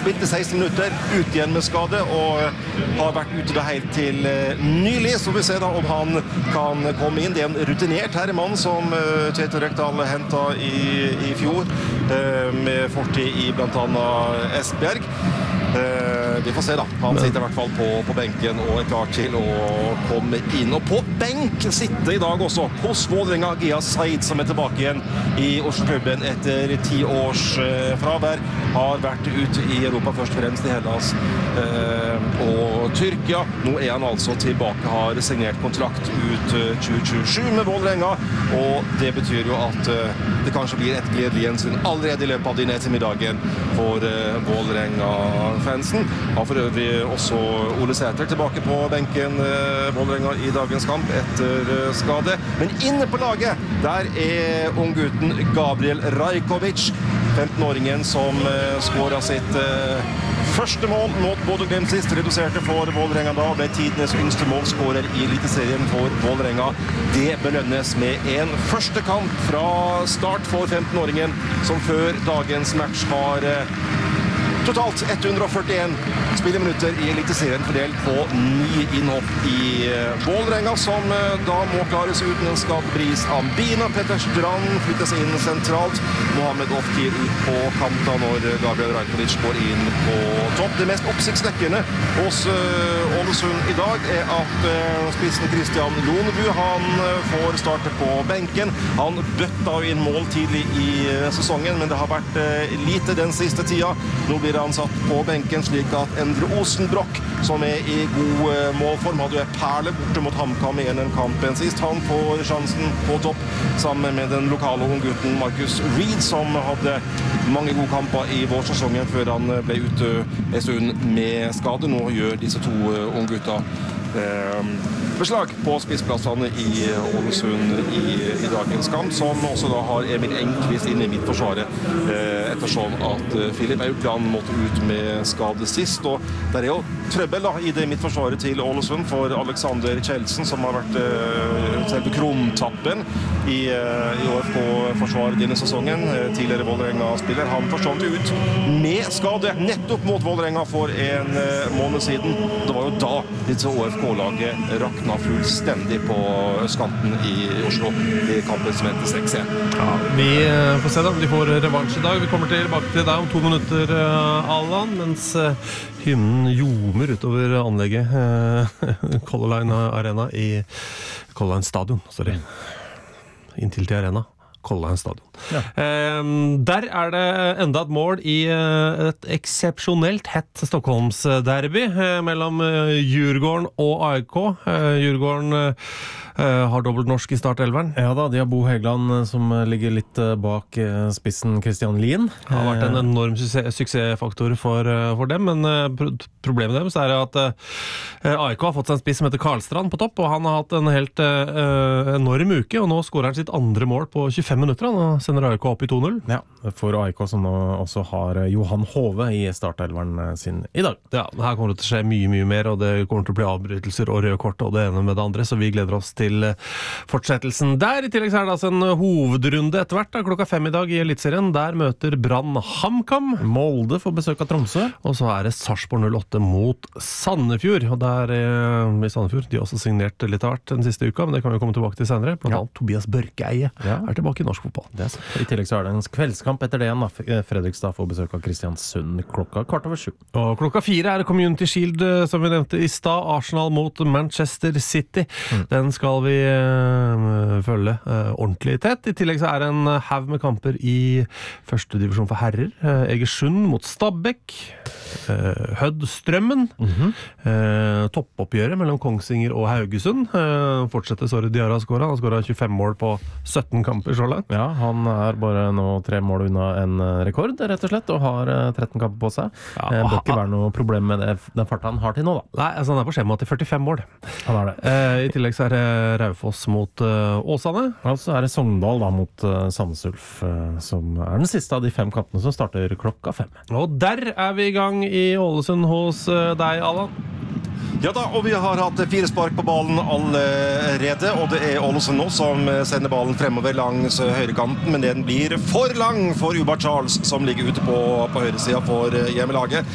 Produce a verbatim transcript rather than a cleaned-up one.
spilte seksten minutter, ut igjen med skade, og har vært ute da helt til nylig. Så vi ser da om han kan komme inn. Det er en rutinert herremann som Kjetil Rekdal hentet i, i fjor, med fortid i blant annet Esbjerg. Eh, vi får se da. Han sitter i hvert fall på, på benken og er klar til å komme inn. Og på benk sitter i dag også hos Vålerenga Ghias Said, som er tilbake igjen i Oslo-klubben etter ti års eh, fravær. Har vært ute i Europa først og fremst i Hellas eh, og Tyrkia. Nå er han altså tilbake, har signert kontrakt ut eh, tjue tjuesju med Vålerenga, og det betyr jo at eh, det kanskje blir et gledelig gjensyn allerede i løpet av din ettermiddagen for eh, Vålerenga fansen. Har for øvrig også Ole Sæter tilbake på benken eh, Vålerenga i dagens kamp etter eh, skade. Men inne på laget, der er unggutten Gabriel Rajkovic, femten-åringen som eh, skåret sitt eh, første mål mot Bodø Glimt sist, reduserte for Vålerenga da, ble tidenes yngste målskårer i Eliteserien for Vålerenga. Det belønnes med en første kamp fra start for femten-åringen, som før dagens match har eh, totalt ett hundre og førtien spilleminutter i Eliteserien, fordelt på ni innhopp i Vålerenga, som da må klares uten en skadebris. Ambina Petter Strand flyttes inn sentralt. Mohamed Ofkir ut på kanta når Gabriel Rajkovic går inn på topp. Det mest oppsiktsvekkende hos Ålesund i dag er at spissen Christian Lonebu, han får starte på benken. Han bøtta inn mål tidlig i sesongen, men det har vært lite den siste tida. Nå blir han satt på benken, slik at Endre Osenbrokk, som er i god målform, hadde jo en perle borte mot HamKam i en kampen sist. Han får sjansen på topp, sammen med den lokale unggutten Marcus Reed, som hadde mange gode kamper i vårsesongen før han ble ute en stund med skade. Nå gjør disse to unggutta eh, beslag på spissplassene i Ålesund i, i dagens kamp, som også da har Emil Engqvist inne i midtforsvaret, eh, ettersom at eh, Filip Aukland måtte ut med skade sist. Og der er jo trøbbel da, i det midtforsvaret til Ålesund for Alexander Kjeldsen, som har vært eh, selve krumtappen i, eh, i O F K-forsvaret denne sesongen. Eh, tidligere Vålerenga-spiller. Han forsvant ut med skade nettopp mot Vålerenga for en eh, måned siden. Det var jo da dette O F K-laget rakna fullstendig på østkanten i Oslo i kampen som heter seks én. Ja, vi får se da om de får revansj i dag. Vi kommer tilbake til deg om to minutter, Allan, mens hymnen ljomer utover anlegget Color Line Arena i Color Line Stadion, sorry. Inntil til Arena. Color Line Stadion. Ja. Eh, der er det enda et mål i eh, et eksepsjonelt hett Stockholms derby eh, mellom eh, Djurgården og A I K. Eh, Djurgården eh, har dobbelt norsk i startelveren. Ja da, de har Bo Hegland som ligger litt bak spissen Christian Lien. Det har vært en enorm suksess, suksessfaktor for, for dem, men pro problemet deres er at uh, A I K har fått seg en spiss som heter Karlstrand på topp, og han har hatt en helt uh, enorm uke, og nå skårer han sitt andre mål på tjuefem minutter. Han sender A I K opp i to null. Ja, for A I K som nå også har Johan Hove i startelveren sin i dag. Ja, her kommer det til å skje mye, mye mer, og det kommer til å bli avbrytelser og røde kort og det ene med det andre, så vi gleder oss til til fortsettelsen der. I tillegg så er det altså en hovedrunde etter hvert da, klokka fem i dag i Elitserien. Der møter Brann HamKam. Molde får besøk av Tromsø. Og så er det Sarpsborg null åtte mot Sandefjord. Og der eh, i Sandefjord, de har også signert litt av hvert den siste uka, men det kan vi komme tilbake til senere. Blant annet ja. Tobias Børkeie ja. er tilbake i norsk fotball. Det er sant. I tillegg så er det en kveldskamp etter det igjen. Da. Fredrikstad får besøk av Kristiansund klokka kvart over sju. Og klokka fire er det Community Shield, som vi nevnte i stad. Arsenal mot Manchester City. Mm. Den skal vi uh, følge uh, ordentlig tett. I tillegg så er det en haug med kamper i første divisjon for herrer. Uh, Egersund mot Stabæk. Uh, Hødd-Strømmen. Mm-hmm. uh, toppoppgjøret mellom Kongsvinger og Haugesund. Uh, fortsetter Sorry Diarra skåret. Han skåret tjuefem mål på sytten kamper så langt. Ja, han er bare nå tre mål unna en rekord, rett og slett, og har uh, tretten kamper på seg. Ja, det bør ikke være noe problem med det, den farten han har til nå, da. Nei, altså han er på skjema til førtifem mål. Han er det. Uh, I tillegg så er det Raufoss mot uh, Åsane. Og så er det Sogndal da mot uh, Sandnes Ulf, uh, som er den siste av de fem kampene som starter klokka fem. Og der er vi i gang i Ålesund hos uh, deg, Allan. Ja da, og vi har hatt fire spark på ballen allerede, og det er Ålesund nå som sender ballen fremover langs høyrekanten, men den blir for lang for Ubar Charles, som ligger ute på, på høyresiden for hjemmelaget.